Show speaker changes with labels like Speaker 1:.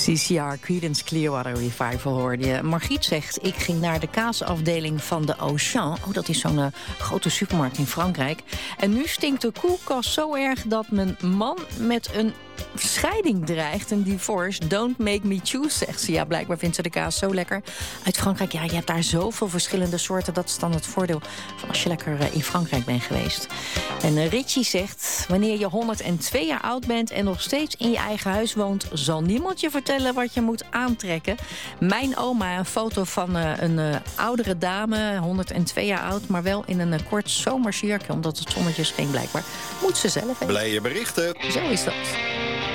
Speaker 1: CCR, Creedence Clearwater Revival hoorde je. Margriet zegt, ik ging naar de kaasafdeling van de Auchan. Oh, dat is zo'n grote supermarkt in Frankrijk. En nu stinkt de koelkast zo erg dat mijn man met een scheiding dreigt. Een divorce, don't make me choose, zegt ze. Ja, blijkbaar vindt ze de kaas zo lekker. Uit Frankrijk, ja, je hebt daar zoveel verschillende soorten. Dat is dan het voordeel van als je lekker in Frankrijk bent geweest. En Richie zegt, wanneer je 102 jaar oud bent en nog steeds in je eigen huis woont, zal niemand je vertellen wat je moet aantrekken. Mijn oma, een foto van een oudere dame, 102 jaar oud, maar wel in een kort zomersjurkje, omdat het zonnetje scheen blijkbaar. Moet ze zelf weten.
Speaker 2: Blije berichten.
Speaker 1: Zo is dat.